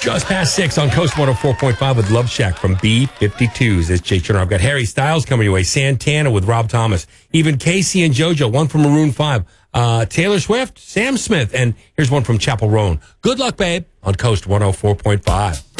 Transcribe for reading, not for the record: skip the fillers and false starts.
Just past 6 on Coast 104.5 with Love Shack from B-52s. It's Jay Turner. I've got Harry Styles coming your way. Santana with Rob Thomas. Even Casey and JoJo, one from Maroon 5. Taylor Swift, Sam Smith. And here's one from Chapel Roan. Good luck, babe, on Coast 104.5.